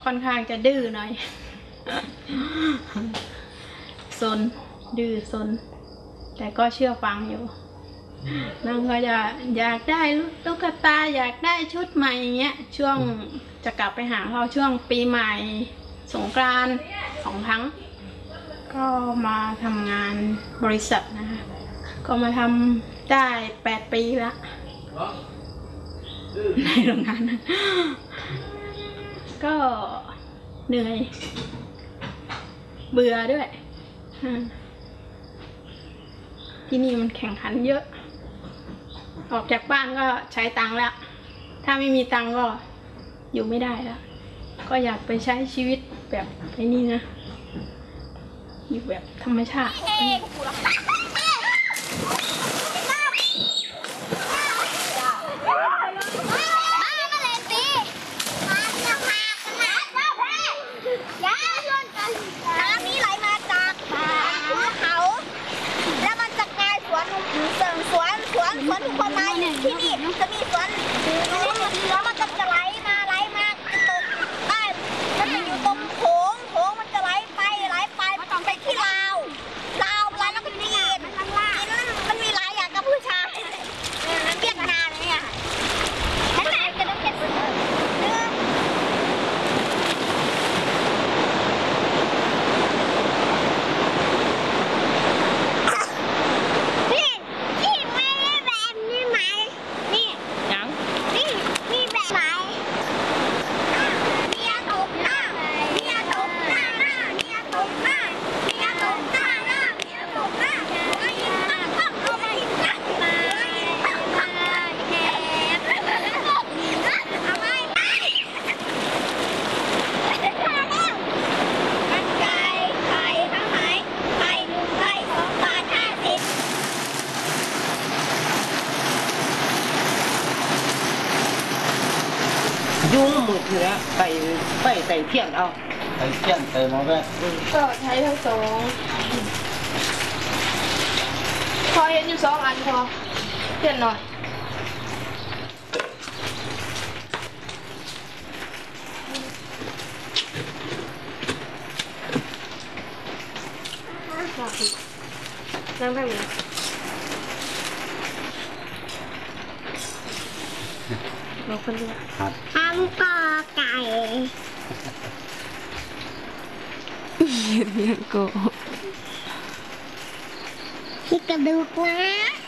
ค่อนข้างจะดื้อหน่อยซนดื้อซนแต่ก็เชื่อฟังอยู่น้องก็อยากได้ตุ๊กตาอยากได้ชุดใหม่อย่างเงี้ยช่วงจะกลับไปหาเขาช่วงปีใหม่สงกรานต์2 ครั้งก็มาทำงานบริษัทนะคะก็มาทำได้8 ปีแล้วในโรงงานก็เหนื่อยเบื่อด้วยที่นี่มันแข่งขันเยอะออกจากบ้านก็ใช้ตังค์แล้วถ้าไม่มีตังค์ก็อยู่ไม่ได้แล้วก็อยากไปใช้ชีวิตแบบไอ้นี่นะอยู่แบบธรรมชาติสวนทุกคนมาที่นี่จะมีสวนแล้วมันจะไหลมาตกใต้มันจะอยู่ตรงโขงมันจะไหลไปไปที่ลาวแล้วก็จีนมันมีหลายอย่างกับผู้ชายเวียดนามเนี่ยนั่นแหละจะต้องเก็บยุ่งหมดเลยนะใส่เพี้ยนเอาใส่เพี้ยนใส่หม้อแบะก็ใช้ทั้ง2พอเห็นอยู่2 อันพอเพี้ยนหน่อยนั่งแบบนี้เราคนเดียวทำกอไก่เรียนโกที่กระดูกนะ